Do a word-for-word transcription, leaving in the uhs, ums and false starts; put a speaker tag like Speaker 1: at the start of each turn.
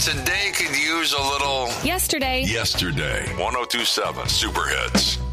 Speaker 1: Today could use a little
Speaker 2: Yesterday.
Speaker 1: yesterday. ten twenty-seven Super Hits.